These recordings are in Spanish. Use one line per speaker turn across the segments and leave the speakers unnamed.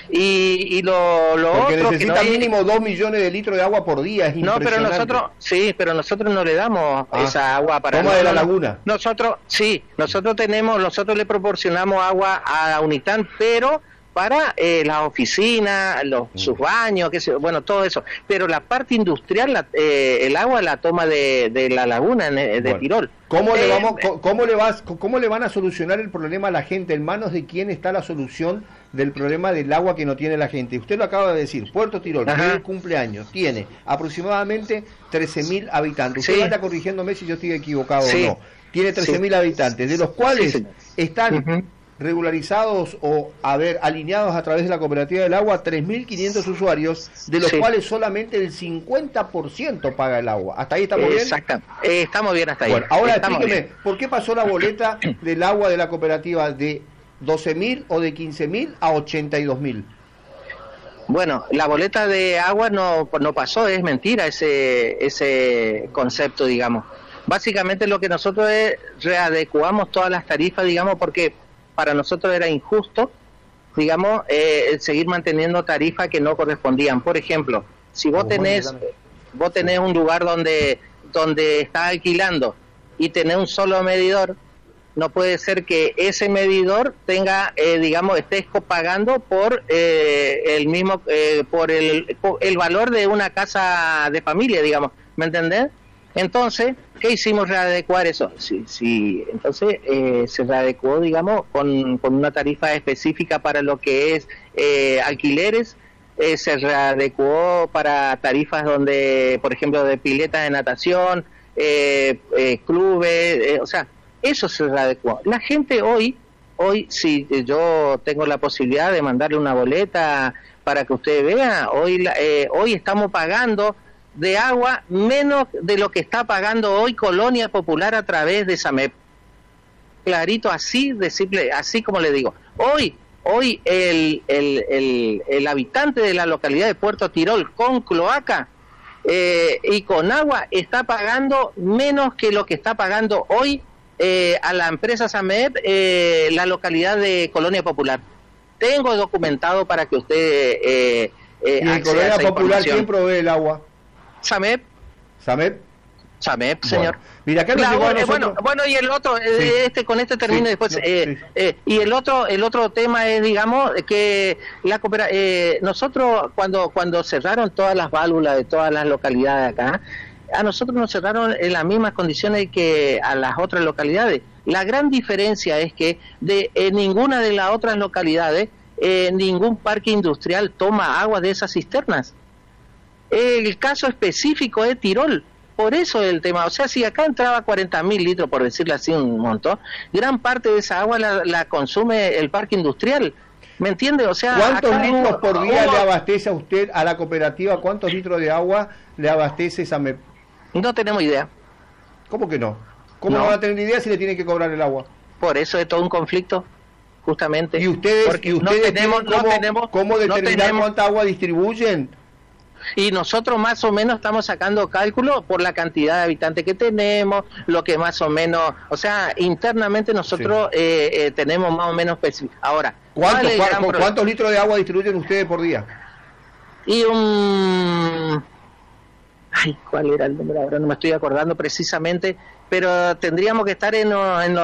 Y lo
porque
otro
necesita
que no hay...
mínimo 2 millones de litros de agua por día, es
No, pero nosotros no le damos esa agua para...
Toma de la laguna.
Nosotros le proporcionamos agua a Unitán, pero para las oficinas, sus baños, bueno, todo eso. Pero la parte industrial, el agua la toma de la laguna de Tirol.
¿Cómo le van a solucionar el problema a la gente? ¿En manos de quién está la solución del problema del agua que no tiene la gente? Usted lo acaba de decir, Puerto Tirol, que es el cumpleaños, tiene aproximadamente 13.000 habitantes. Usted vaya corrigiéndome si yo estoy equivocado o no. Tiene 13.000 habitantes, de los cuales están regularizados o alineados a través de la cooperativa del agua 3.500 usuarios, de los cuales solamente el 50% paga el agua. ¿Hasta ahí estamos bien?
Exacto, estamos bien hasta ahí.
Bueno, ahora explíqueme, ¿por qué pasó la boleta del agua de la cooperativa de 12.000 o de 15.000 a 82.000?
Bueno, la boleta de agua no pasó, es mentira ese concepto, digamos. Básicamente lo que nosotros readecuamos todas las tarifas, digamos, porque para nosotros era injusto, digamos, seguir manteniendo tarifas que no correspondían. Por ejemplo, si vos tenés un lugar donde estás alquilando y tenés un solo medidor, no puede ser que ese medidor tenga, estés pagando por el mismo, por el valor de una casa de familia, digamos, ¿me entendés? Entonces, ¿qué hicimos? Readecuar eso. Entonces se readecuó, digamos, con una tarifa específica para lo que es alquileres, se readecuó para tarifas donde, por ejemplo, de piletas de natación, clubes, o sea, eso se readecuó. La gente hoy, si yo tengo la posibilidad de mandarle una boleta para que usted vea, hoy estamos pagando de agua menos de lo que está pagando hoy Colonia Popular a través de SAMEP. Clarito, así de simple, así como le digo. Hoy el habitante de la localidad de Puerto Tirol con cloaca y con agua está pagando menos que lo que está pagando hoy a la empresa SAMEP la localidad de Colonia Popular. Tengo documentado para que usted
¿y en Colonia Popular quién provee el agua?
SAMEP, señor.
Mira, acá
bueno, y el otro, con este termino después. Y el otro tema es, digamos, que nosotros cuando cerraron todas las válvulas de todas las localidades acá, a nosotros nos cerraron en las mismas condiciones que a las otras localidades. La gran diferencia es que en ninguna de las otras localidades ningún parque industrial toma agua de esas cisternas. El caso específico es Tirol, por eso el tema. O sea, si acá entraba 40.000 litros, por decirlo así, un montón, gran parte de esa agua la consume el parque industrial. ¿Me entiende? O sea,
¿cuántos litros por día le abastece a usted, a la cooperativa? ¿Cuántos litros de agua le abastece SAMEP?
No tenemos idea.
¿Cómo que no? ¿Cómo no van a tener idea si le tienen que cobrar el agua?
Por eso es todo un conflicto, justamente.
¿Y ustedes cómo determinar cuánta agua distribuyen?
Y nosotros más o menos estamos sacando cálculos por la cantidad de habitantes que tenemos, lo que más o menos, o sea, internamente nosotros tenemos más o menos específico. Ahora,
¿cuántos litros de agua distribuyen ustedes por día?
Y ¿cuál era el número? Ahora no me estoy acordando precisamente, pero tendríamos que estar en los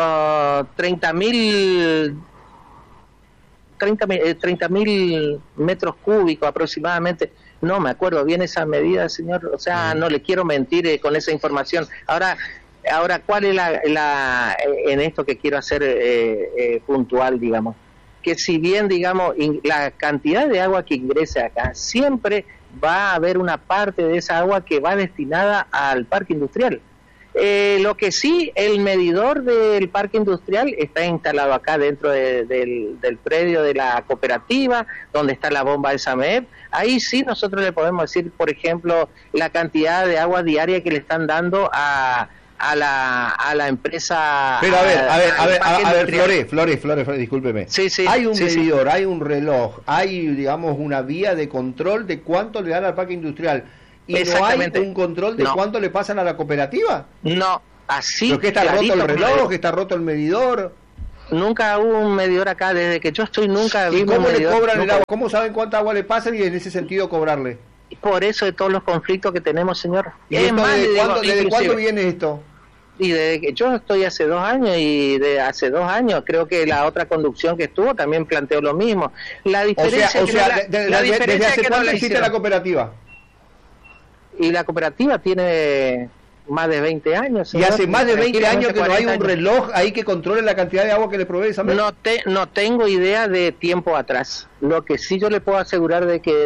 30.000 metros cúbicos aproximadamente. No me acuerdo bien esa medida, señor, o sea, no le quiero mentir con esa información. Ahora, ¿cuál es en esto que quiero hacer puntual, digamos? Que si bien, digamos, la cantidad de agua que ingrese acá, siempre va a haber una parte de esa agua que va destinada al parque industrial. Lo que sí, el medidor del parque industrial está instalado acá dentro del predio de la cooperativa, donde está la bomba de SAMEP. Ahí sí nosotros le podemos decir, por ejemplo, la cantidad de agua diaria que le están dando a la empresa.
Pero a ver, Flores, discúlpeme.
Sí.
Hay un medidor, hay un reloj, hay, digamos, una vía de control de cuánto le dan al parque industrial. ¿Y no hay un control de cuánto le pasan a la cooperativa?
No, así.
¿Pero que está roto el reloj, que está roto el medidor?
Nunca hubo un medidor acá, desde que yo estoy nunca vi un medidor.
¿Y cómo le cobran el agua? ¿Cómo saben cuánta agua le pasan y en ese sentido cobrarle?
Por eso de todos los conflictos que tenemos, señor.
¿Y desde cuándo viene esto?
Y desde que yo estoy hace 2 años, y de hace 2 años creo que la otra conducción que estuvo también planteó lo mismo. La diferencia
¿desde hace cuánto existe la cooperativa?
Y la cooperativa tiene más de 20 años. Señor.
Y hace más de 20 años que no hay un reloj ahí que controle la cantidad de agua que le provee esa mesa.
No tengo idea de tiempo atrás. Lo que sí yo le puedo asegurar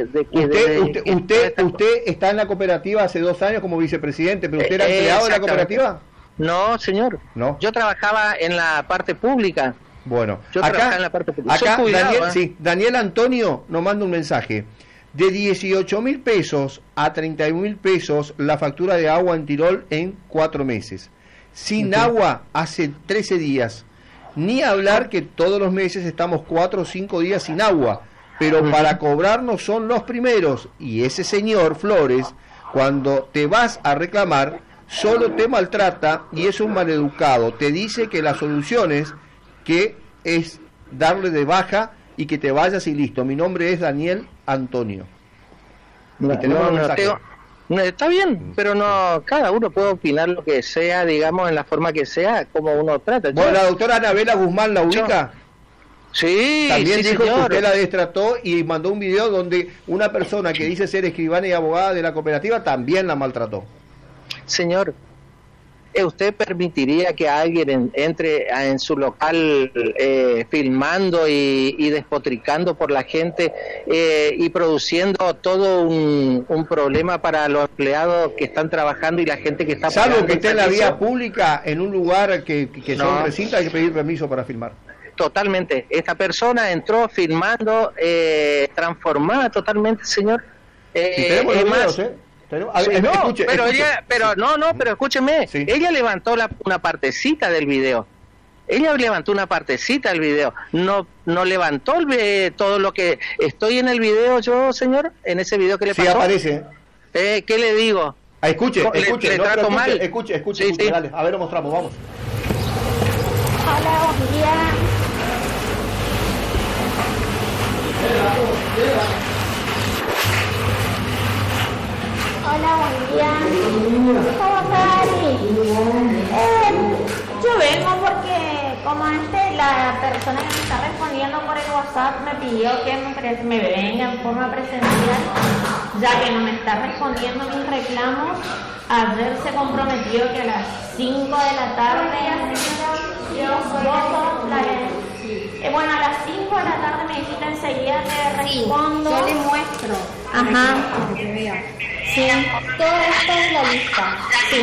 usted está en la cooperativa hace 2 años como vicepresidente, pero usted era empleado de la cooperativa.
No, señor.
No.
Yo trabajaba en la parte pública.
Bueno,
yo trabajaba en la parte pública.
Acá Daniel Antonio nos manda un mensaje. De 18.000 pesos a 31.000 pesos la factura de agua en Tirol en 4 meses. Sin agua hace 13 días. Ni hablar que todos los meses estamos 4 o 5 días sin agua. Pero para cobrarnos son los primeros. Y ese señor Flores, cuando te vas a reclamar, solo te maltrata y es un maleducado. Te dice que la solución es darle de baja y que te vayas y listo. Mi nombre es Daniel Antonio.
Está bien, pero no, cada uno puede opinar lo que sea, digamos, en la forma que sea, como uno trata.
Bueno, la doctora Anabela Guzmán la ubica.
Sí,
también
sí,
dijo
señor.
Que usted la destrató y mandó un video donde una persona que dice ser escribana y abogada de la cooperativa también la maltrató.
Señor, ¿usted permitiría que alguien entre en su local filmando y despotricando por la gente y produciendo todo un problema para los empleados que están trabajando y la gente que está pagando?
Salvo que esté en la vía pública, en un lugar que son recintos, hay que pedir permiso para filmar.
Totalmente. Esta persona entró filmando, transformada totalmente, señor.
Tenemos los videos,
pero escúcheme, sí. Ella levantó una partecita del video. No levantó todo lo que estoy en el video yo, señor, en ese video que le pasó.
Sí, aparece.
¿Qué le digo?
Escuche,
le trato mal.
Escuche,
sí.
Dale, a ver, lo mostramos, vamos.
Hola, buen día. Hola, buen día. ¿Cómo estás? Yo vengo porque como la persona que me está respondiendo por el WhatsApp me pidió que me venga en forma presencial, ya que no me está respondiendo mis reclamos. Ayer se comprometió que a las 5 de la tarde, bueno, a las 5 de la tarde me dijiste enseguida te respondo.
Yo le muestro.
Ajá.
Para que vea.
Sí. Todo esto es la lista. Sí.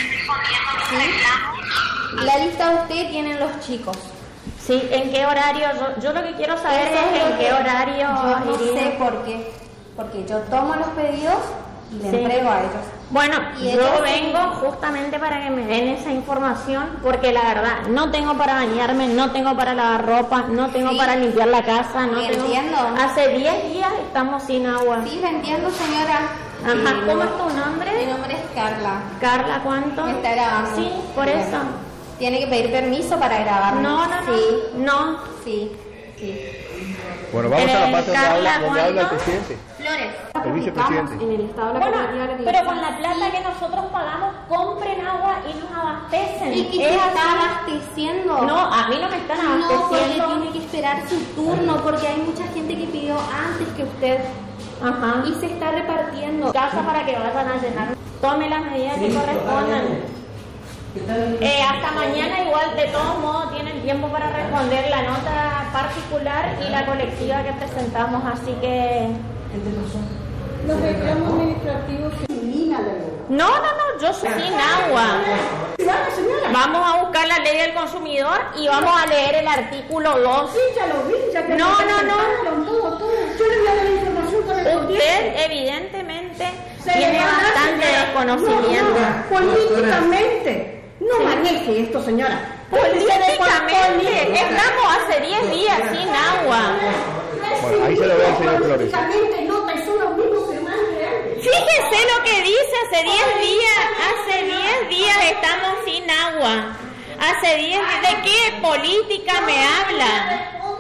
La lista de usted tienen los chicos.
Sí, ¿en qué horario? Yo lo que quiero saber es en qué horario.
Yo no sé por qué. Porque yo tomo los pedidos y le entrego a ellos.
Bueno, yo vengo justamente para que me den esa información, porque la verdad, no tengo para bañarme, no tengo para lavar ropa, no tengo para limpiar la casa, no tengo...
Entiendo.
Hace 10 días estamos sin agua.
Sí, lo entiendo, señora.
Ajá, ¿cómo es tu nombre?
Mi nombre es Carla.
Carla, ¿cuánto?
Me está grabando.
Sí, por eso.
Tiene que pedir permiso para grabarme.
No.
Sí.
Bueno, vamos a la parte donde habla el presidente.
Flores.
El vicepresidente.
En el estado de la
Bueno, pero con la plata que nosotros pagamos, compren agua y nos abastecen.
¿Y qué te está abasteciendo?
No, a mí no me están abasteciendo.
No, porque tiene que esperar su turno, porque hay mucha gente que pidió antes que usted.
Ajá.
Y se está repartiendo.
Casa para que vayan a llenar. Tome las medidas que correspondan. Hasta mañana igual de todos modos tienen tiempo para responder la nota particular y la colectiva que presentamos, así que...
Los reclamos administrativos se eliminan.
No, yo soy sin agua. Vamos a buscar la ley del consumidor y vamos a leer el artículo 2.
Sí, ya lo vi, ya que
No.
Todo. Yo le voy a dar la información con el
Usted evidentemente tiene bastante desconocimiento.
Políticamente. No maneje esto, señora.
Políticamente, estamos hace 10 días sin agua.
Bueno, ahí se lo ve al señor Flores.
Fíjese lo que dice, hace 10 días estamos sin agua. Hace 10 días, ¿de qué política me hablan?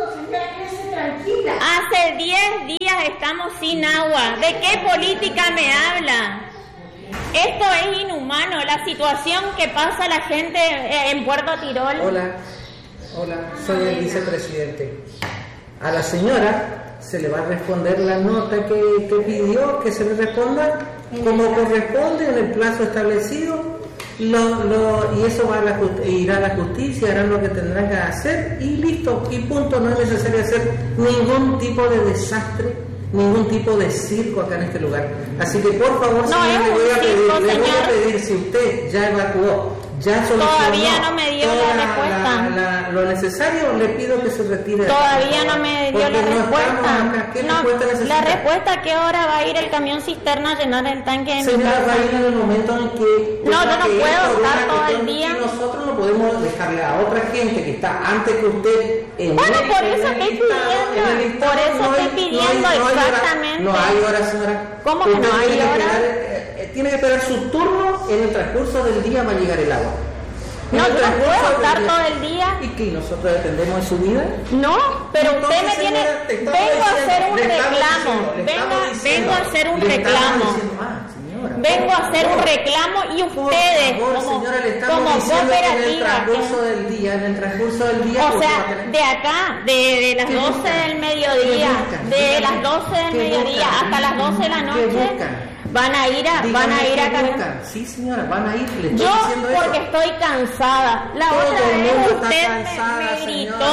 Hace 10 días estamos sin agua. ¿De qué política me hablan? Esto es inhumano, la situación que pasa la gente en Puerto Tirol.
Hola, soy el vicepresidente. A la señora se le va a responder la nota que pidió, que se le responda como corresponde en el plazo establecido. Y eso irá a la justicia, harán lo que tendrán que hacer y listo, y punto. No es necesario hacer ningún tipo de desastre, ningún tipo de circo acá en este lugar. Así que por favor,
no,
señor, le voy a pedir, si usted ya evacuó, ya solucionó,
todavía no me dio la respuesta.
Lo necesario, le pido que se retire.
Todavía no me dio la respuesta.
¿Qué respuesta necesita?
La respuesta, ¿a qué hora va a ir el camión cisterna a llenar el tanque de mi
señora,
casa?
va a ir en el momento en que...
No, yo no puedo estar todo el día.
Y nosotros no podemos dejarle a otra gente que está antes que usted en
bueno, por eso estoy pidiendo, exactamente.
No hay hora, señora.
¿Cómo que no hay hora?
Tiene que esperar su turno, en el transcurso del día va a llegar el agua.
No, yo no puedo estar todo el día.
¿Y qué? ¿Nosotros dependemos de su vida?
No, pero entonces, usted me tiene... Vengo a hacer un reclamo. Vengo a hacer un reclamo. Vengo a hacer un reclamo y ustedes, como cooperativa,
en el transcurso del día,
o sea, de acá, de las 12 del mediodía, de las 12 del mediodía hasta las 12 de la noche, van a ir a cargar.
Sí, señora, van a ir.
Yo porque estoy cansada. La otra vez usted me gritó,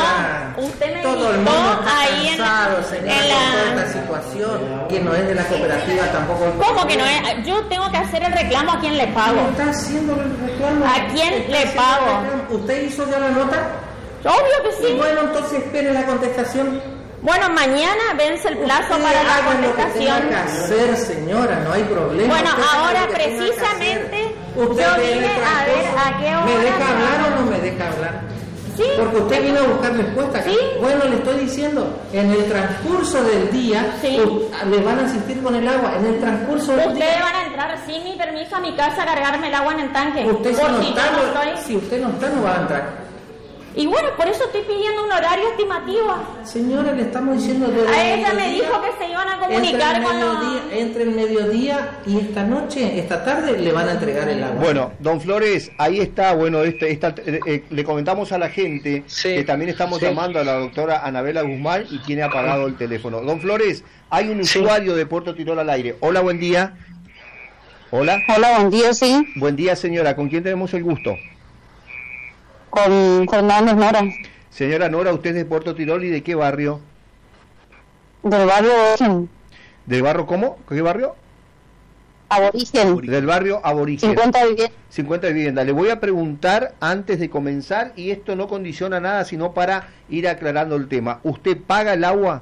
ahí en la
situación que no es de la cooperativa tampoco.
¿Cómo que no es? Yo tengo que hacer el reclamo. ¿A quién le pago?
¿Está haciendo el reclamo?
¿A quién le pago?
¿Usted hizo ya la nota?
Obvio que sí.
Y bueno, entonces espere la contestación.
Bueno, mañana vence el plazo para la contestación.
Lo que hacer, señora, no hay problema.
Bueno, ahora precisamente yo vine a ver a qué hora.
¿Me deja hablar o no me deja hablar?
Sí.
Porque usted vino a buscar respuestas.
Sí.
Bueno, le estoy diciendo, en el transcurso del día,
sí,
le van a asistir con el agua. En el transcurso del día.
Ustedes van a entrar sin mi permiso a mi casa a cargarme el agua en el tanque.
Usted si usted no está, no va a entrar.
Y bueno, por eso estoy pidiendo un horario estimativo.
Señora, le estamos diciendo...
A ella me dijo que se iban a comunicar con los...
Entre el mediodía y esta tarde, le van a entregar el agua.
Bueno, don Flores, ahí está, bueno, le comentamos a la gente que también estamos llamando a la doctora Anabela Guzmán y tiene apagado el teléfono. Don Flores, hay un usuario de Puerto Tirol al aire. Hola, buen día. Hola.
Hola, buen día, sí.
Buen día, señora. ¿Con quién tenemos el gusto?
Con Fernández Nora.
Señora Nora, ¿usted es de Puerto Tirol y de qué barrio?
Del barrio Aborigen.
¿Del barrio cómo? ¿Qué barrio?
Aborigen.
Del barrio Aborigen.
50 viviendas.
50 viviendas. Le voy a preguntar antes de comenzar, y esto no condiciona nada, sino para ir aclarando el tema. ¿Usted paga el agua?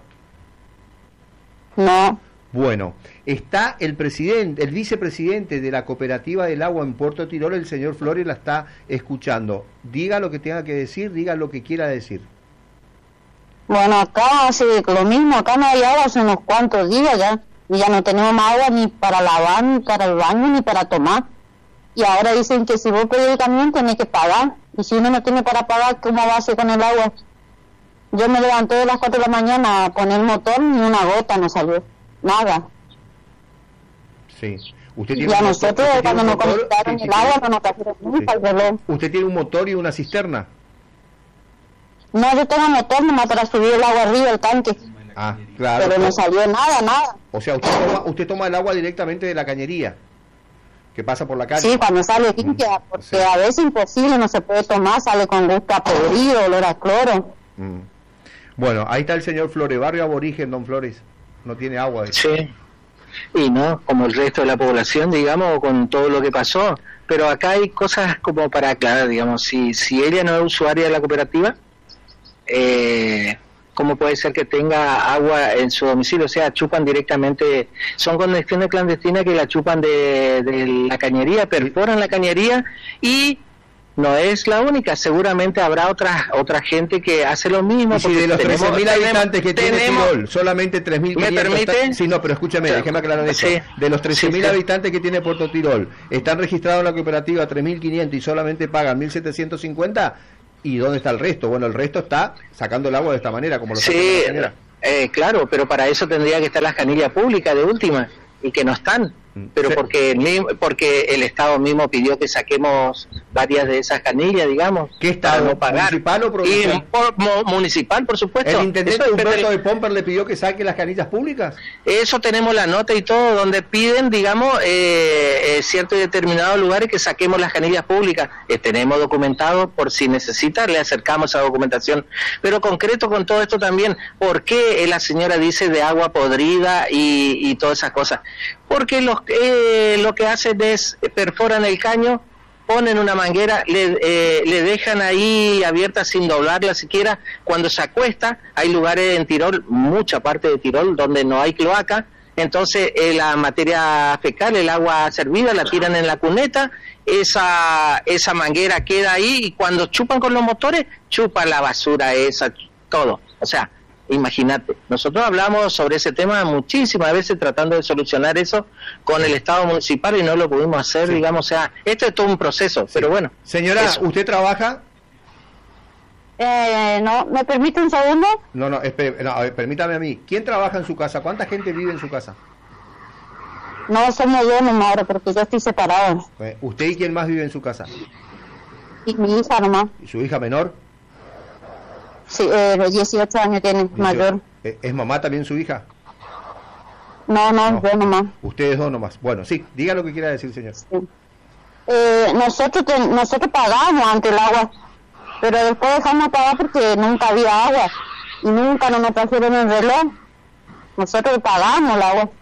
No.
Bueno, está el vicepresidente de la Cooperativa del Agua en Puerto Tirol, el señor Flores, la está escuchando. Diga lo que tenga que decir, diga lo que quiera decir.
Bueno, acá hace lo mismo, acá no hay agua hace unos cuantos días ya, y ya no tenemos más agua ni para lavar, ni para el baño, ni para tomar. Y ahora dicen que si vos pedís el camión tenés que pagar, y si uno no tiene para pagar, ¿cómo va a hacer con el agua? Yo me levanté a las 4 de la mañana a poner el motor, ni una gota no salió. Nada.
Sí. Usted tiene
y a nosotros cuando nos conectaron el agua no nos trajeron nunca el reloj.
¿Usted tiene un motor y una cisterna?
No, yo tengo motor nomás para subir el agua arriba del tanque.
Ah, claro.
Pero no salió nada.
O sea, usted toma el agua directamente de la cañería, que pasa por la calle.
Sí, cuando sale limpia, porque a veces imposible, no se puede tomar, sale con gusto a podrido, olor a cloro.
Bueno, ahí está el señor Flores, barrio Aborigen, don Flores. No tiene agua.
Sí, y no, como el resto de la población, digamos, con todo lo que pasó. Pero acá hay cosas como para aclarar, digamos, si ella no es usuaria de la cooperativa, ¿cómo puede ser que tenga agua en su domicilio? O sea, chupan directamente, son conexiones clandestinas que la chupan de la cañería, perforan la cañería y no es la única, seguramente habrá otra gente que hace lo mismo.
Y si de los 13.000 habitantes que tiene Tirol, solamente 3.500...
¿Me permite?
Sí, no, pero escúchame, déjeme aclarar eso.
Sí.
De los 13.000 habitantes que tiene Puerto Tirol, están registrados en la cooperativa 3.500 y solamente pagan 1.750, ¿y dónde está el resto? Bueno, el resto está sacando el agua de esta manera, como lo saca la señora.
Claro, pero para eso tendría que estar las canillas públicas de última, y que no están. Pero sí, porque el Estado mismo pidió que saquemos varias de esas canillas, digamos.
¿Qué Estado?
No pagar.
¿Municipal o provincial?
Municipal, por supuesto.
¿El intendente Humberto de Pomper le pidió que saque las canillas públicas?
Eso tenemos la nota y todo, donde piden, digamos, ciertos y determinados lugares que saquemos las canillas públicas. Tenemos documentado, por si necesita, le acercamos esa documentación. Pero concreto con todo esto también, ¿por qué la señora dice de agua podrida y todas esas cosas? Porque lo que hacen es perforan el caño, ponen una manguera, le dejan ahí abierta sin doblarla siquiera. Cuando se acuesta, hay lugares en Tirol, mucha parte de Tirol, donde no hay cloaca, entonces la materia fecal, el agua servida, la tiran en la cuneta, esa manguera queda ahí, y cuando chupan con los motores, chupan la basura esa, todo. O sea, imagínate, nosotros hablamos sobre ese tema muchísimas veces tratando de solucionar eso con el Estado municipal y no lo pudimos hacer, sí, digamos, o sea, esto es todo un proceso, sí, pero bueno.
Señora, eso. ¿Usted trabaja?
No, ¿me permite un segundo?
No, a ver, permítame a mí. ¿Quién trabaja en su casa? ¿Cuánta gente vive en su casa?
No, somos dos nomás ahora, porque yo estoy separado.
¿Usted y quién más vive en su casa?
Y mi hija nomás.
¿Y su hija menor?
Sí, 18 años tiene, 18. Mayor.
¿Es mamá también su hija?
No, yo nomás.
Ustedes dos nomás. Bueno, sí, diga lo que quiera decir, señor. Sí.
Nosotros pagamos antes el agua, pero después dejamos de pagar porque nunca había agua y nunca nos trajeron el reloj. Nosotros pagamos el agua.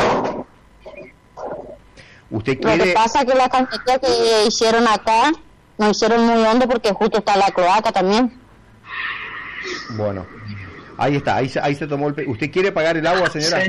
¿Usted quiere...?
Lo que pasa es que la cantidad que hicieron acá, nos hicieron muy hondo porque justo está la cloaca también.
Bueno, ahí está, ahí se tomó el... ¿Usted quiere pagar el agua, señora?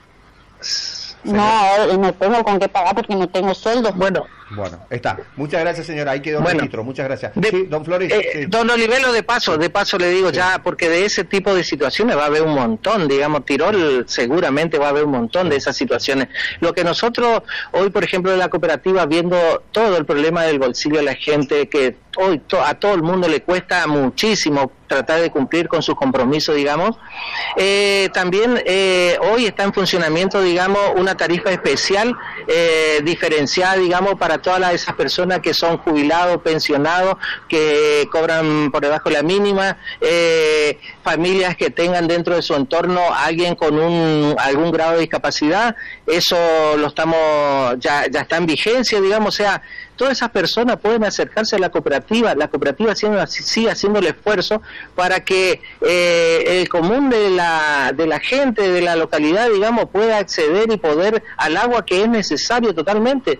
Sí.
No tengo con qué pagar porque no tengo sueldo.
Bueno, está. Muchas gracias, señora. Ahí quedó el registro. Muchas gracias. Sí, don Flores. Sí.
Don Olivelo, de paso le digo, sí, ya, porque de ese tipo de situaciones va a haber un montón, digamos, Tirol seguramente va a haber un montón de esas situaciones. Lo que nosotros hoy, por ejemplo, en la cooperativa, viendo todo el problema del bolsillo de la gente, que hoy a todo el mundo le cuesta muchísimo tratar de cumplir con sus compromisos, digamos, también hoy está en funcionamiento, digamos, una tarifa especial diferenciada, digamos, para todas esas personas que son jubilados, pensionados, que cobran por debajo de la mínima, familias que tengan dentro de su entorno alguien con algún grado de discapacidad. Eso ya está en vigencia, digamos, o sea, todas esas personas pueden acercarse a la cooperativa sigue haciendo el esfuerzo para que el común de la gente de la localidad, digamos, pueda acceder y poder al agua que es necesario totalmente.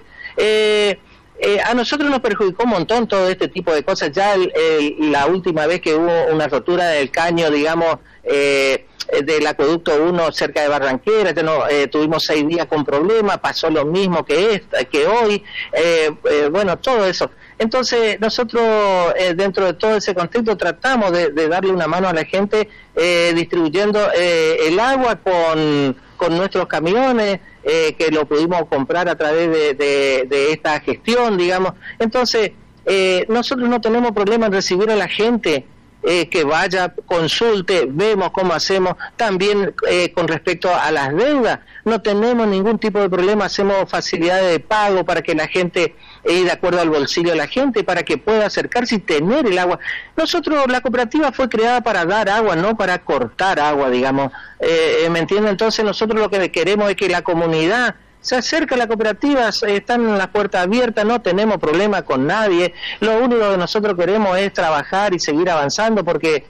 A nosotros nos perjudicó un montón todo este tipo de cosas. Ya la última vez que hubo una rotura del caño, digamos, del acueducto 1 cerca de Barranquera, tuvimos 6 días con problemas, pasó lo mismo que hoy, bueno, todo eso. Entonces nosotros dentro de todo ese contexto tratamos de darle una mano a la gente distribuyendo el agua con nuestros camiones, que lo pudimos comprar a través de esta gestión, digamos. Entonces nosotros no tenemos problema en recibir a la gente, que vaya, consulte, vemos cómo hacemos. También con respecto a las deudas, no tenemos ningún tipo de problema, hacemos facilidades de pago para que la gente, de acuerdo al bolsillo de la gente, para que pueda acercarse y tener el agua. Nosotros, la cooperativa fue creada para dar agua, no para cortar agua, digamos, ¿me entienden? Entonces nosotros lo que queremos es que la comunidad se acerca a la cooperativa, están las puertas abiertas, no tenemos problema con nadie. Lo único que nosotros queremos es trabajar y seguir avanzando, porque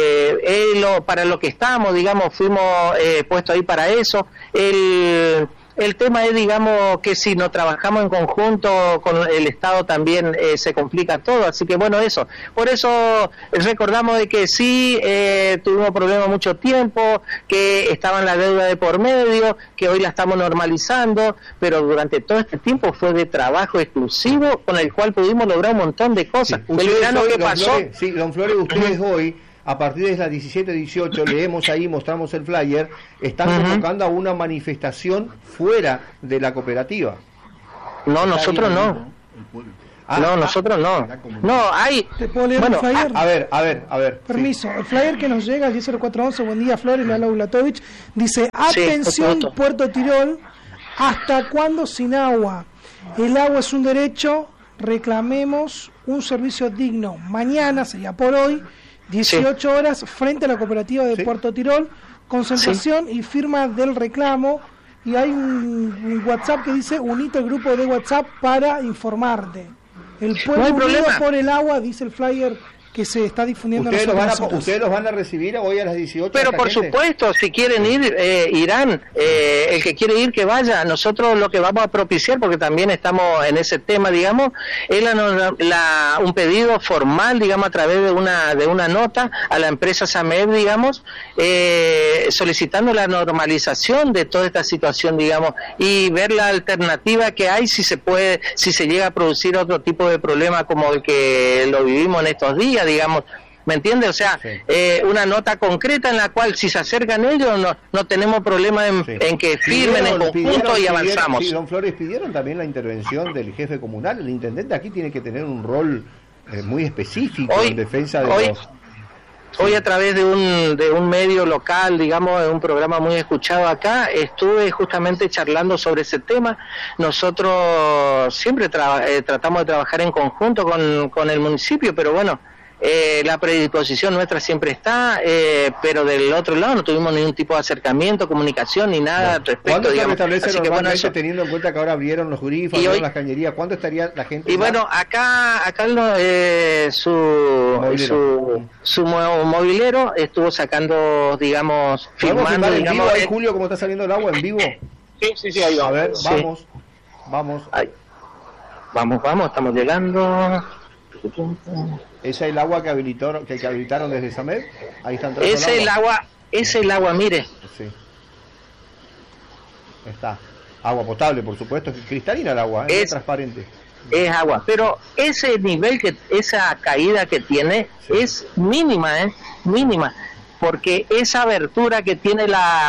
para lo que estamos, digamos, fuimos puestos ahí para eso. el tema es, digamos, que si no trabajamos en conjunto con el Estado también se complica todo, así que bueno, eso. Por eso recordamos de que sí, tuvimos problemas mucho tiempo, que estaba en la deuda de por medio, que hoy la estamos normalizando, pero durante todo este tiempo fue de trabajo exclusivo con el cual pudimos lograr un montón de cosas.
Sí.
El verano que pasó...
Don Flores, ustedes hoy, a partir de las 17:18, leemos ahí, mostramos el flyer, están convocando a una manifestación fuera de la cooperativa.
No, nosotros no. Nosotros no. No, hay...
¿Te puedo leer el flyer?
A ver.
Permiso. Sí. El flyer que nos llega al 10.0411, buen día, Flores, le habla Ulatovich, dice, atención, sí, Puerto Tirol, ¿hasta cuándo sin agua? El agua es un derecho, reclamemos un servicio digno. Mañana, sería por hoy, 18 horas, frente a la cooperativa de Puerto Tirol, concentración y firma del reclamo, y hay un WhatsApp que dice, unite el grupo de WhatsApp para informarte. El pueblo unido por el agua, dice el flyer que se está difundiendo.
¿Ustedes los van a recibir hoy a las 18?
Pero por supuesto, si quieren ir, irán. El que quiere ir, que vaya. Nosotros lo que vamos a propiciar, porque también estamos en ese tema, digamos, es un pedido formal, digamos, a través de una nota a la empresa SAMED, digamos, solicitando la normalización de toda esta situación, digamos, y ver la alternativa que hay si se llega a producir otro tipo de problema como el que lo vivimos en estos días, digamos, ¿me entiende? O sea, una nota concreta en la cual si se acercan ellos no tenemos problema en que firmen en conjunto y avanzamos.
Sí, don Flores, pidieron también la intervención del jefe comunal. El intendente aquí tiene que tener un rol muy específico en defensa de los...
Hoy a través de un medio local, digamos, de un programa muy escuchado acá, estuve justamente charlando sobre ese tema. Nosotros siempre tratamos de trabajar en conjunto con el municipio, pero bueno, la predisposición nuestra siempre está, pero del otro lado no tuvimos ningún tipo de acercamiento, comunicación ni nada al respecto.
¿Cuándo
digamos?
se restablece normalmente,
eso,
teniendo en cuenta que ahora abrieron los grifos, abrieron las cañerías? ¿Cuándo estaría la gente?
Y bueno, acá su nuevo movilero estuvo sacando, digamos,
firmando, digamos, ahí, Julio, cómo está saliendo el agua en vivo.
Sí, ahí va.
A ver, vamos.
Ahí. Vamos, estamos llegando.
¿Esa es el agua que habilitaron desde SAMED? Ahí está entrando
es el agua, mire.
Sí. Está. Agua potable, por supuesto, es cristalina el agua, es transparente.
Es agua, pero ese nivel, esa caída que tiene es mínima, mínima, porque esa abertura que tiene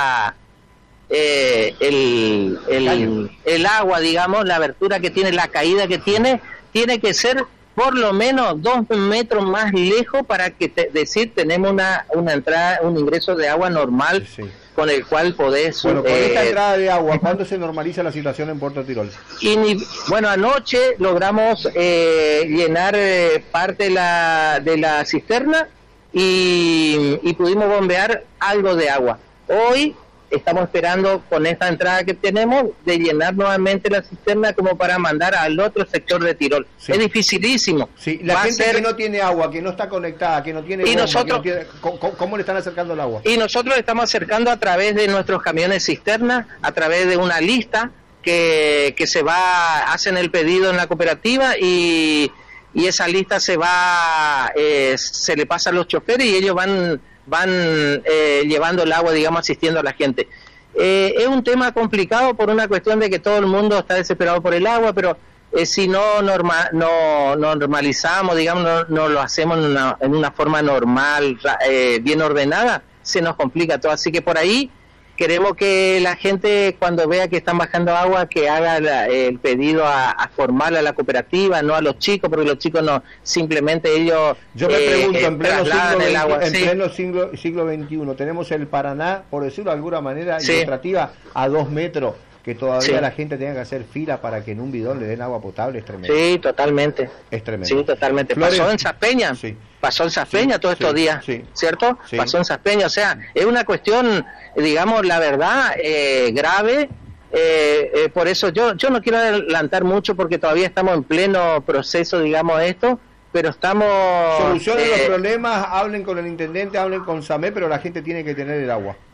el agua, digamos, la abertura que tiene, la caída que tiene que ser por lo menos 2 metros más lejos para que tenemos una entrada, un ingreso de agua normal, con el cual podés...
Bueno, con esta entrada de agua, ¿cuándo se normaliza la situación en Puerto Tirol?
Bueno, anoche logramos llenar parte de la cisterna y pudimos bombear algo de agua. Hoy estamos esperando, con esta entrada que tenemos, de llenar nuevamente la cisterna como para mandar al otro sector de Tirol. Es dificilísimo.
Sí, la gente que no tiene agua, que no está conectada, que no tiene bomba, ¿cómo le están acercando el agua?
Y nosotros le estamos acercando a través de nuestros camiones cisterna, a través de una lista que hacen el pedido en la cooperativa y esa lista se le pasa a los choferes y ellos van llevando el agua, digamos, asistiendo a la gente. Es un tema complicado por una cuestión de que todo el mundo está desesperado por el agua, pero si no normalizamos, digamos, no lo hacemos en una forma normal, bien ordenada, se nos complica todo. Así que por ahí queremos que la gente, cuando vea que están bajando agua, que haga el pedido a formar a la cooperativa, no a los chicos, porque los chicos no, simplemente ellos...
Yo me pregunto, en pleno siglo XXI, tenemos el Paraná, por decirlo de alguna manera, ilustrativa, a 2 metros, que todavía la gente tenga que hacer fila para que en un bidón le den agua potable, es tremendo.
Sí, totalmente.
Es tremendo.
Sí, totalmente.
Flores,
pasó en Saspeña, pasó en Saspeña todos estos días, ¿cierto? Sí. Pasó en Saspeña, o sea, es una cuestión, digamos, la verdad, grave. Por eso yo no quiero adelantar mucho porque todavía estamos en pleno proceso, digamos, esto, pero estamos...
Solucionen los problemas, hablen con el intendente, hablen con SAMED, pero la gente tiene que tener el agua.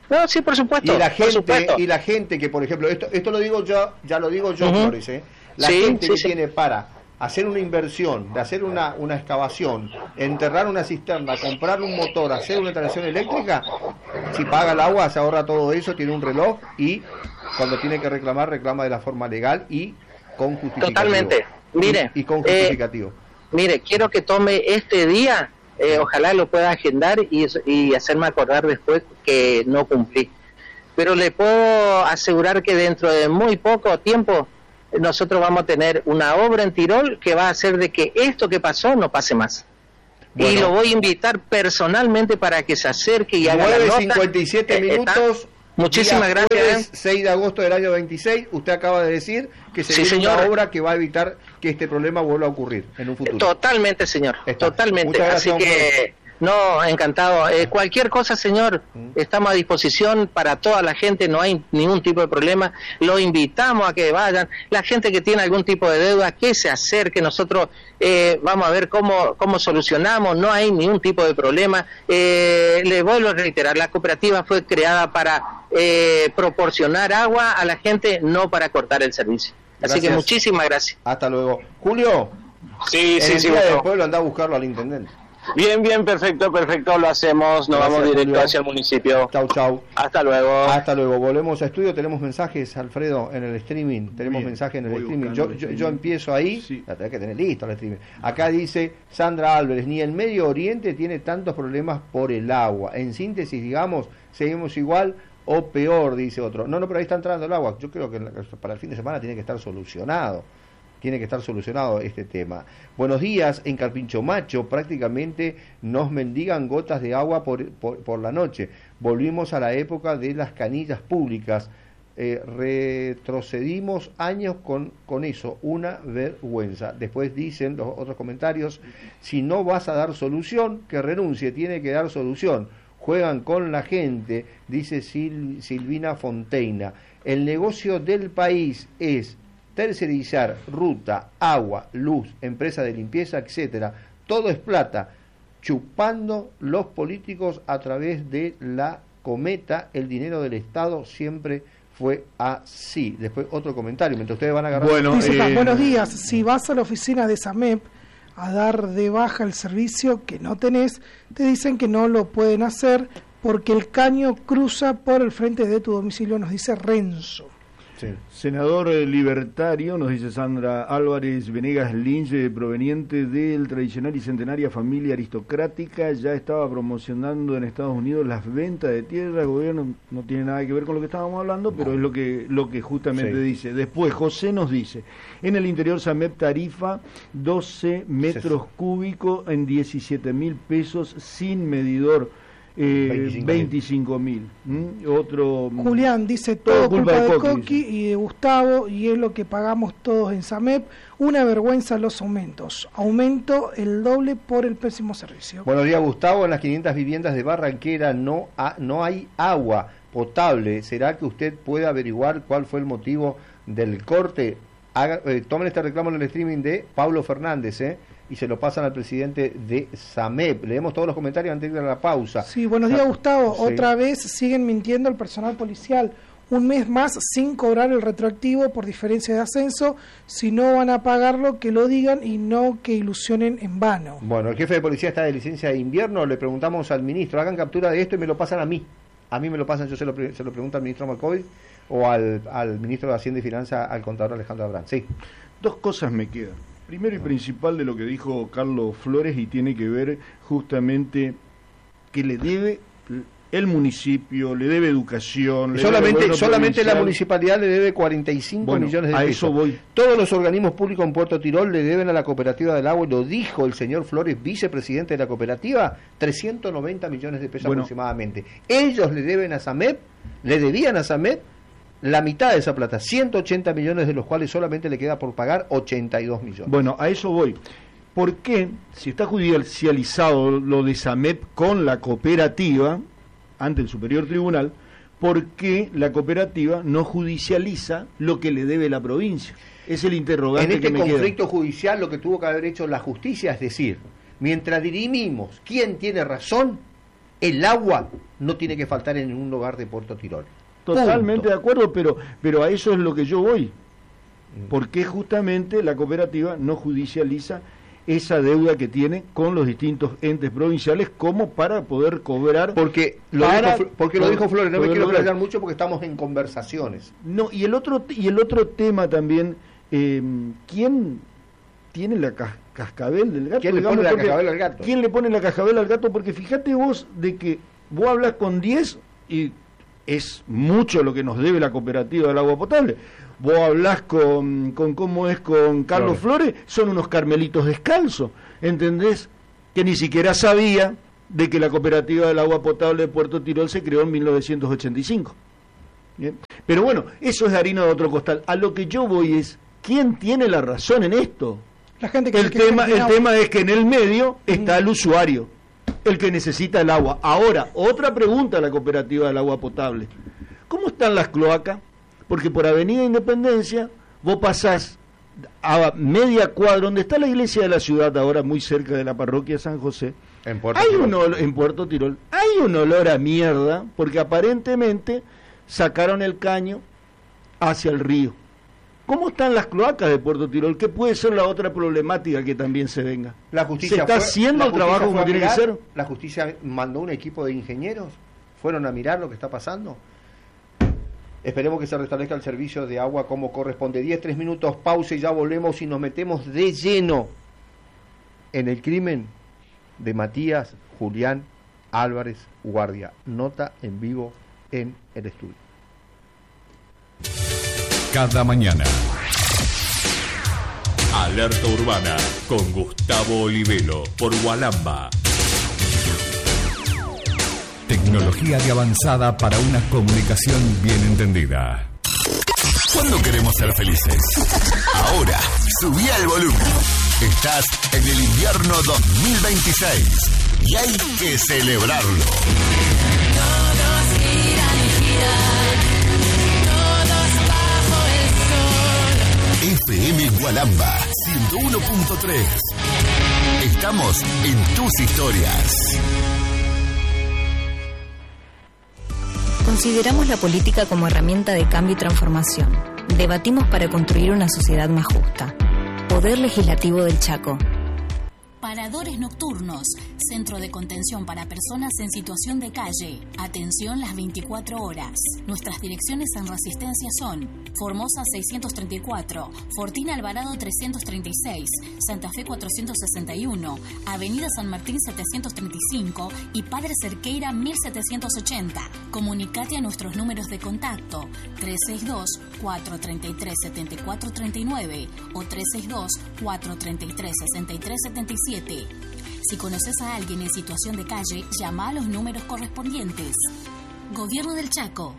No, sí, por supuesto.
Y la gente que, por ejemplo, esto lo digo yo, ya lo digo yo, Flores, la gente que tiene para hacer una inversión, de hacer una excavación, enterrar una cisterna, comprar un motor, hacer una instalación eléctrica, si paga el agua, se ahorra todo eso, tiene un reloj y cuando tiene que reclamar, reclama de la forma legal y con justificativo.
Totalmente. Mire,
y con justificativo.
Mire, quiero que tome este día, ojalá lo pueda agendar y hacerme acordar después que no cumplí. Pero le puedo asegurar que dentro de muy poco tiempo nosotros vamos a tener una obra en Tirol que va a hacer de que esto que pasó no pase más. Bueno, y lo voy a invitar personalmente para que se acerque y haga la nota.
9:57 minutos.
Muchísimas gracias.
Jueves 6 de agosto del año 26, usted acaba de decir que se viene una obra que va a evitar que este problema vuelva a ocurrir en un futuro.
Totalmente, señor. Totalmente. Así que, no, encantado. Cualquier cosa, señor, estamos a disposición para toda la gente, no hay ningún tipo de problema. Lo invitamos a que vayan. La gente que tiene algún tipo de deuda, que se acerque. Nosotros vamos a ver cómo solucionamos. No hay ningún tipo de problema. Le vuelvo a reiterar, la cooperativa fue creada para proporcionar agua a la gente, no para cortar el servicio. Así
Gracias.
que muchísimas gracias.
Hasta luego. Julio.
Sí.
Del pueblo anda a buscarlo al intendente.
Bien, perfecto, lo hacemos, nos vamos directo Julio. Hacia el municipio.
Chau.
Hasta luego.
Volvemos a estudio, tenemos mensajes, Alfredo, en el streaming, tenemos mensajes en el streaming. Yo empiezo ahí, la tenés que tener listo el streaming. Acá dice Sandra Álvarez, ni el Medio Oriente tiene tantos problemas por el agua. En síntesis, digamos, seguimos igual o peor, dice otro. No, pero ahí está entrando el agua. Yo creo que para el fin de semana tiene que estar solucionado. Este tema. Buenos días, en Carpincho Macho prácticamente nos mendigan gotas de agua por la noche. Volvimos a la época de las canillas públicas. Retrocedimos años con eso, una vergüenza. Después dicen los otros comentarios, si no vas a dar solución, que renuncie, tiene que dar solución. Juegan con la gente, dice Silvina Fonteina. El negocio del país es tercerizar ruta, agua, luz, empresa de limpieza, etcétera. Todo es plata, chupando los políticos a través de la cometa. El dinero del Estado siempre fue así. Después otro comentario, mientras ustedes van a agarrar.
Buenos días. Si vas a la oficina de SAMEP a dar de baja el servicio que no tenés, te dicen que no lo pueden hacer porque el caño cruza por el frente de tu domicilio, nos dice Renzo.
Sí. Senador libertario, nos dice Sandra Álvarez Venegas Lynch, proveniente del tradicional y centenaria familia aristocrática, ya estaba promocionando en Estados Unidos las ventas de tierra. El gobierno no tiene nada que ver con lo que estábamos hablando, pero es lo que justamente dice. Después José nos dice, en el interior SAMEP tarifa 12 metros cúbicos en 17.000 pesos sin medidor. 25.000. Otro
Julián dice todo culpa de Coqui y de Gustavo, y es lo que pagamos todos en SAMEP. Una vergüenza los aumentos. Aumento el doble por el pésimo servicio.
Buenos días, Gustavo. En las 500 viviendas de Barranquera no hay agua potable. ¿Será que usted puede averiguar cuál fue el motivo del corte? Tomen este reclamo en el streaming de Pablo Fernández, y se lo pasan al presidente de SAMEP. Leemos todos los comentarios antes de ir a la pausa.
Sí, buenos días, Gustavo. Sí. Otra vez siguen mintiendo al personal policial. Un mes más sin cobrar el retroactivo por diferencia de ascenso. Si no van a pagarlo, que lo digan y no que ilusionen en vano.
Bueno, el jefe de policía está de licencia de invierno. Le preguntamos al ministro, hagan captura de esto y me lo pasan a mí. A mí me lo pasan, yo se lo pregunto al ministro Malcoy o al ministro de Hacienda y Finanzas, al contador Alejandro Abrán. Sí.
Dos cosas me quedan. Primero y principal de lo que dijo Carlos Flores, y tiene que ver justamente que le debe el municipio, le debe educación.
Solamente la municipalidad le debe 45 millones de pesos. A eso voy. Todos los organismos públicos en Puerto Tirol le deben a la cooperativa del agua, y lo dijo el señor Flores, vicepresidente de la cooperativa, 390 millones de pesos aproximadamente. Ellos le debían a SAMEP la mitad de esa plata, 180 millones, de los cuales solamente le queda por pagar 82 millones.
Bueno, a eso voy. ¿Por qué, si está judicializado lo de SAMEP con la cooperativa ante el Superior Tribunal, por qué la cooperativa no judicializa lo que le debe la provincia? Es el interrogante que me queda.
En este conflicto judicial, lo que tuvo que haber hecho la justicia es decir, mientras dirimimos quién tiene razón, El agua no tiene que faltar en ningún lugar de Puerto Tirol.
Totalmente de acuerdo, pero a eso es lo que yo voy. Porque justamente la cooperativa no judicializa esa deuda que tiene con los distintos entes provinciales como para poder cobrar.
Porque lo dijo Flores, no me quiero pelear mucho porque estamos en conversaciones.
No, y el otro tema también, ¿quién tiene la cascabel del gato?
¿Quién le pone la cascabel al gato?
¿Quién le pone la cascabel al gato? Porque fíjate vos de que vos hablas con 10 y es mucho lo que nos debe la cooperativa del agua potable. Vos hablás con Carlos Flores, son unos carmelitos descalzos, ¿entendés? Que ni siquiera sabía de que la cooperativa del agua potable de Puerto Tirol se creó en 1985. ¿Bien? Pero bueno, eso es harina de otro costal. A lo que yo voy es, ¿quién tiene la razón en esto?
La gente que
el tema es que en el medio está el usuario, el que necesita el agua. Ahora, otra pregunta a la cooperativa del agua potable. ¿Cómo están las cloacas? Porque por Avenida Independencia vos pasás a media cuadra, donde está la iglesia de la ciudad, ahora muy cerca de la parroquia de San José, en Puerto Tirol, hay un olor a mierda, porque aparentemente sacaron el caño hacia el río. ¿Cómo están las cloacas de Puerto Tirol? ¿Qué puede ser la otra problemática que también se venga?
La justicia
¿Se está haciendo el trabajo como tiene que ser?
La justicia mandó un equipo de ingenieros, fueron a mirar lo que está pasando. Esperemos que se restablezca el servicio de agua como corresponde. 3 minutos, pausa y ya volvemos y nos metemos de lleno en el crimen de Matías Julián Álvarez Guardia. Nota en vivo en el estudio.
Cada mañana. Alerta Urbana con Gustavo Olivelo por Gualamba. Tecnología de avanzada para una comunicación bien entendida. ¿Cuándo queremos ser felices? Ahora, subí al volumen. Estás en el invierno 2026 y hay que celebrarlo.
Todos giran y giran, todos bajo el sol.
FM Gualamba 101.3. Estamos en tus historias.
Consideramos la política como herramienta de cambio y transformación. Debatimos para construir una sociedad más justa. Poder Legislativo del Chaco.
Paradores nocturnos, centro de contención para personas en situación de calle. Atención las 24 horas. Nuestras direcciones en Resistencia son Formosa 634, Fortín Alvarado 336, Santa Fe 461, Avenida San Martín 735 y Padre Cerqueira 1780. Comunicate a nuestros números de contacto 362-433-7439 o 362-433-6377. Si conoces a alguien en situación de calle, llama a los números correspondientes. Gobierno del Chaco.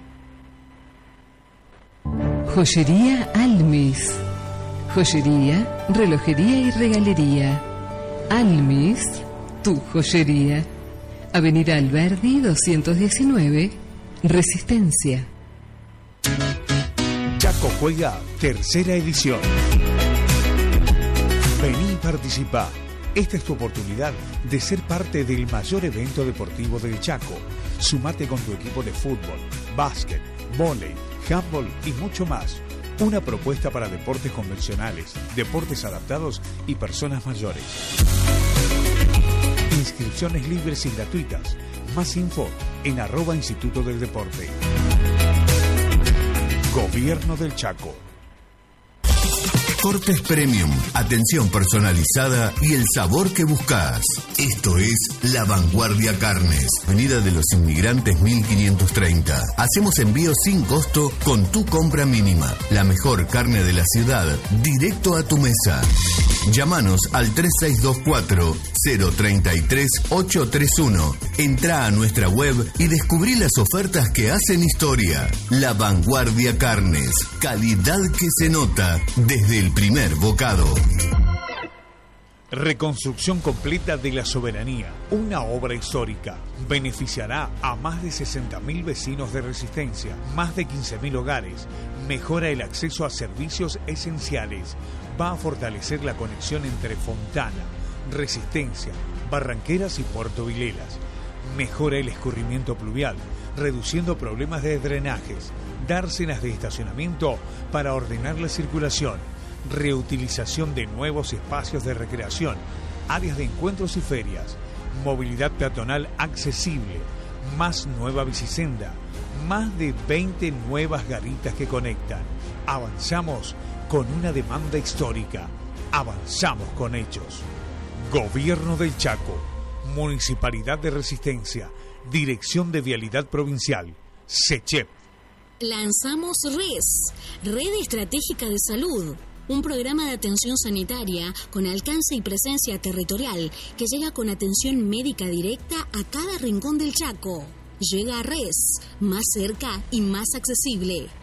Joyería Almis. Joyería, relojería y regalería. Almis, tu joyería. Avenida Alberdi 219, Resistencia.
Chaco Juega, tercera edición. Vení y participa. Esta es tu oportunidad de ser parte del mayor evento deportivo del Chaco. Sumate con tu equipo de fútbol, básquet, vóley, handball y mucho más. Una propuesta para deportes convencionales, deportes adaptados y personas mayores. Inscripciones libres y gratuitas. Más info en @Instituto del Deporte. Gobierno del Chaco.
Cortes Premium, atención personalizada y el sabor que buscas. Esto es La Vanguardia Carnes, Avenida de los Inmigrantes 1530. Hacemos envíos sin costo con tu compra mínima. La mejor carne de la ciudad, directo a tu mesa. Llámanos al 3624-033-831. Entrá a nuestra web y descubrí las ofertas que hacen historia. La Vanguardia Carnes, calidad que se nota desde el primer bocado.
Reconstrucción completa de la Soberanía, una obra histórica. Beneficiará a más de 60.000 vecinos de Resistencia, más de 15.000 hogares. Mejora el acceso a servicios esenciales. Va a fortalecer la conexión entre Fontana, Resistencia, Barranqueras y Puerto Vilelas. Mejora el escurrimiento pluvial, reduciendo problemas de drenajes, dársenas de estacionamiento para ordenar la circulación, reutilización de nuevos espacios de recreación, áreas de encuentros y ferias, movilidad peatonal accesible, más nueva bicisenda, más de 20 nuevas garitas que conectan. Avanzamos con una demanda histórica. Avanzamos con hechos. Gobierno del Chaco, Municipalidad de Resistencia, Dirección de Vialidad Provincial, SECHEP.
Lanzamos Red Estratégica de Salud, un programa de atención sanitaria con alcance y presencia territorial que llega con atención médica directa a cada rincón del Chaco. Llega a RES, más cerca y más accesible.